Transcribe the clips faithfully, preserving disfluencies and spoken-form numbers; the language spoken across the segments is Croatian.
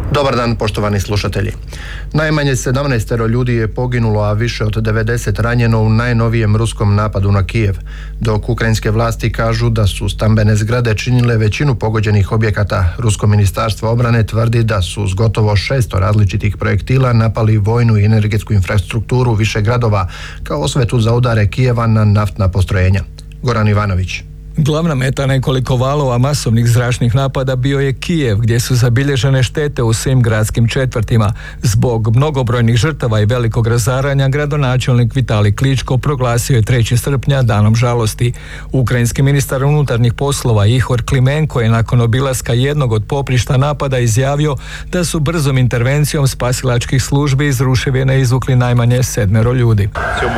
Dobar dan, poštovani slušatelji. Najmanje sedamnaestero ljudi je poginulo, a više od devedeset ranjeno u najnovijem ruskom napadu na Kijev, dok ukrajinske vlasti kažu da su stambene zgrade činile većinu pogođenih objekata. Rusko ministarstvo obrane tvrdi da su s gotovo šesto različitih projektila napali vojnu i energetsku infrastrukturu više gradova kao osvetu za udare Kijeva na naftna postrojenja. Goran Ivanović. Glavna meta nekoliko valova masovnih zračnih napada bio je Kijev, gdje su zabilježene štete u svim gradskim četvrtima. Zbog mnogobrojnih žrtava i velikog razaranja, gradonačelnik Vitalij Kličko proglasio je trećeg srpnja danom žalosti. Ukrajinski ministar unutarnjih poslova Ihor Klimenko je nakon obilaska jednog od poprišta napada izjavio da su brzom intervencijom spasilačkih službi iz ruševine izvukli najmanje sedmero ljudi.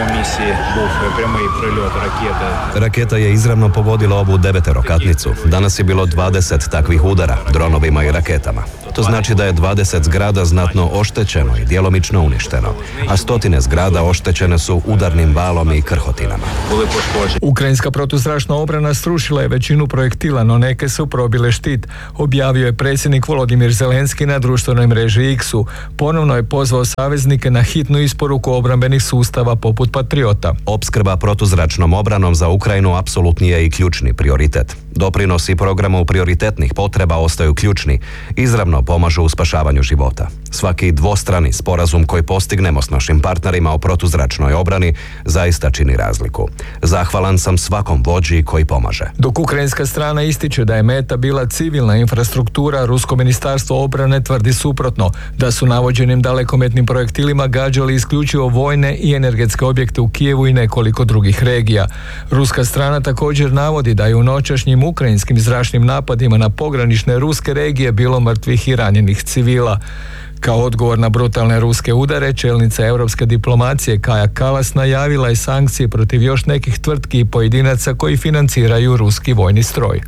Raketa je izravno pogodila ovu deveterokatnicu. Danas je bilo dvadeset takvih udara, dronovima i raketama. To znači da je dvadeset zgrada znatno oštećeno i djelomično uništeno, a stotine zgrada oštećene su udarnim valom i krhotinama. Ukrajinska protuzračna obrana srušila je većinu projektila, no neke su probile štit, objavio je predsjednik Volodimir Zelenski na društvenoj mreži X-u. Ponovno je pozvao saveznike na hitnu isporuku obrambenih sustava poput Patriota. Opskrba protuzračnom obranom za Ukrajinu apsolutni je i ključni prioritet. Doprinosi programu prioritetnih potreba ostaju ključni, izravno pomažu u spašavanju života. Svaki dvostrani sporazum koji postignemo s našim partnerima o protuzračnoj obrani zaista čini razliku. Zahvalan sam svakom vođi koji pomaže. Dok ukrajinska strana ističe da je meta bila civilna infrastruktura, Rusko ministarstvo obrane tvrdi suprotno, da su navođenim dalekometnim projektilima gađali isključivo vojne i energetske objekte u Kijevu i nekoliko drugih regija. Ruska strana također navodi da je u noćašnjim ukrajinskim zračnim napadima na pogranične ruske regije bilo mrtvih i ranjenih civila. Kao odgovor na brutalne ruske udare, čelnica europske diplomacije Kaja Kalas najavila je sankcije protiv još nekih tvrtki i pojedinaca koji financiraju ruski vojni stroj.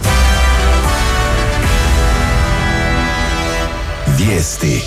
Vijesti.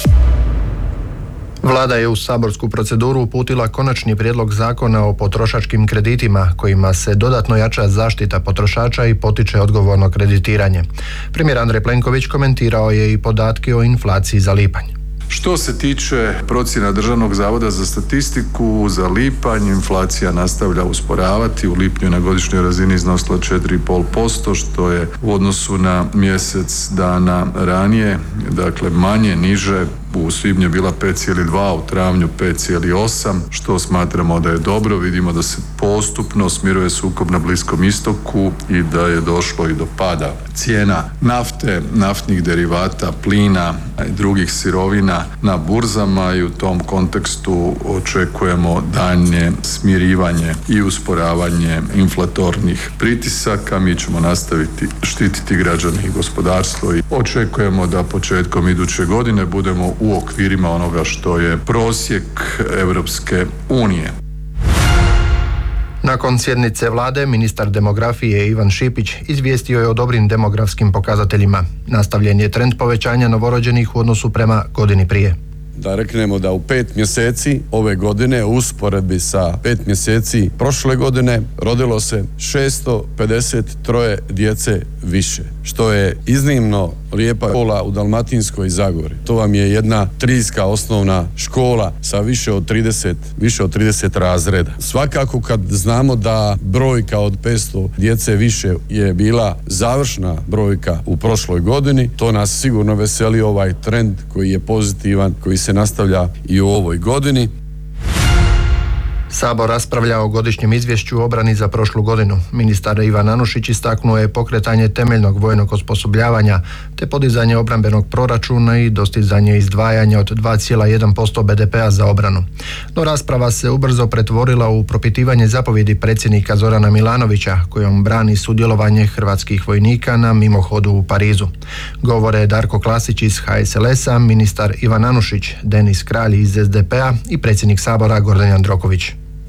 Vlada je u saborsku proceduru uputila konačni prijedlog zakona o potrošačkim kreditima kojima se dodatno jača zaštita potrošača i potiče odgovorno kreditiranje. Premijer Andrej Plenković komentirao je i podatke o inflaciji za lipanj. Što se tiče procjena Državnog zavoda za statistiku, za lipanj inflacija nastavlja usporavati. U lipnju na godišnjoj razini iznosila četiri zarez pet posto, što je u odnosu na mjesec dana ranije, dakle manje, niže. U svibnju je bila pet zarez dva, u travnju pet zarez osam, što smatramo da je dobro. Vidimo da se postupno smiruje sukob na Bliskom istoku i da je došlo i do pada cijena nafte, naftnih derivata, plina i drugih sirovina na burzama i u tom kontekstu očekujemo daljnje smirivanje i usporavanje inflatornih pritisaka. Mi ćemo nastaviti štititi građane i gospodarstvo i očekujemo da početkom iduće godine budemo u okvirima onoga što je prosjek Europske unije. Nakon sjednice vlade, ministar demografije Ivan Šipić izvijestio je o dobrim demografskim pokazateljima. Nastavljen je trend povećanja novorođenih u odnosu prema godini prije. Da reknemo da u pet mjeseci ove godine u usporedbi sa pet mjeseci prošle godine rodilo se šesto pedeset tri djece više, što je iznimno lijepa škola u Dalmatinskoj Zagori. To vam je jedna trijska osnovna škola sa više od trideset, više od trideset razreda. Svakako kad znamo da brojka od petsto djece više je bila završna brojka u prošloj godini, to nas sigurno veseli, ovaj trend koji je pozitivan, koji se nastavlja i u ovoj godini. Sabor raspravlja o godišnjem izvješću o obrani za prošlu godinu. Ministar Ivan Anušić istaknuo je pokretanje temeljnog vojnog osposobljavanja te podizanje obrambenog proračuna i dostizanje izdvajanja od dva zarez jedan posto be de pea za obranu. No rasprava se ubrzo pretvorila u propitivanje zapovjedi predsjednika Zorana Milanovića kojom brani sudjelovanje hrvatskih vojnika na mimohodu u Parizu. Govore Darko Klasić iz ha es el es a, ministar Ivan Anušić, Denis Kralj iz es de pea i predsjednik Sabora Gordan Jandroković.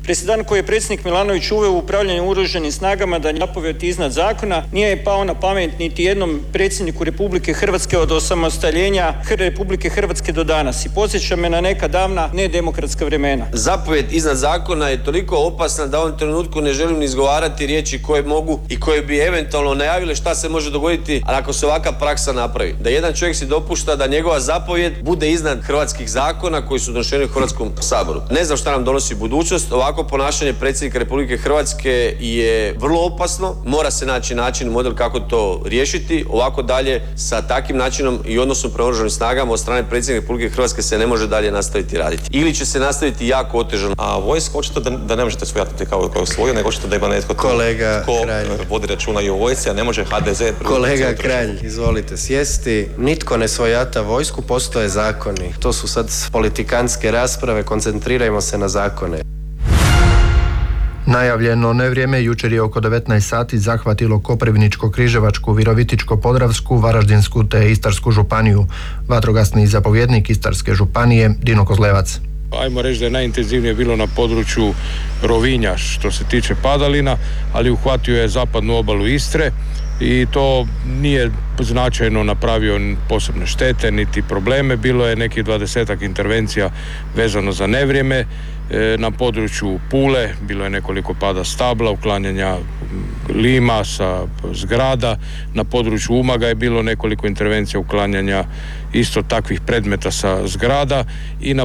Presedan koji je predsjednik Milanović uveo u upravljanje oružanim snagama da zapovijed iznad zakona nije pao na pamet niti jednom predsjedniku Republike Hrvatske od osamostaljenja Republike Hrvatske do danas i podsjeća me na neka davna nedemokratska vremena. Zapovijed iznad zakona je toliko opasna da u ovom trenutku ne želim ni izgovarati riječi koje mogu i koje bi eventualno najavile šta se može dogoditi ako se ovakva praksa napravi. Da jedan čovjek si dopušta da njegova zapovijed bude iznad hrvatskih zakona koji su doneseni u Hrvatskom saboru. Ne znam šta nam donosi budućnost. Ovako ponašanje predsjednika Republike Hrvatske je vrlo opasno. Mora se naći način, model kako to riješiti. Ovako dalje sa takvim načinom i odnosom prema oružanim snagama od strane predsjednika Republike Hrvatske se ne može dalje nastaviti raditi. Ili će se nastaviti jako otežano. A vojska očito da, da ne možete svojatati kao, kao svoju, nego očito da ima netko Kolega ko Kralj. vodi računa i o vojsci, a ne može ha de ze. Kolega Kralj, izvolite sjesti. Nitko ne svojata vojsku, postoje zakoni. To su sad politikanske rasprave, koncentrirajmo se na zakone. Najavljeno nevrijeme jučer je oko devetnaest sati zahvatilo Koprivničko-Križevačku, Virovitičko-Podravsku, Varaždinsku te Istarsku županiju. Vatrogasni zapovjednik Istarske županije Dino Kozlevac. Ajmo reći da je najintenzivnije bilo na području Rovinja što se tiče padalina, ali uhvatio je zapadnu obalu Istre i to nije značajno napravio posebne štete niti probleme. Bilo je nekih dvadesetak intervencija vezano za nevrijeme. Na području Pule bilo je nekoliko pada stabla, uklanjanja lima sa zgrada. Na području Umaga je bilo nekoliko intervencija uklanjanja isto takvih predmeta sa zgrada i na